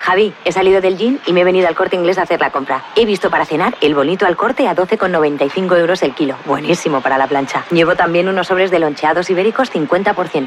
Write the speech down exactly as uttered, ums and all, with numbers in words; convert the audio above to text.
Javi, he salido del gym y me he venido al Corte Inglés a hacer la compra. He visto para cenar el bonito al Corte a doce con noventa y cinco euros el kilo. Buenísimo para la plancha. Llevo también unos sobres de loncheados ibéricos cincuenta por ciento.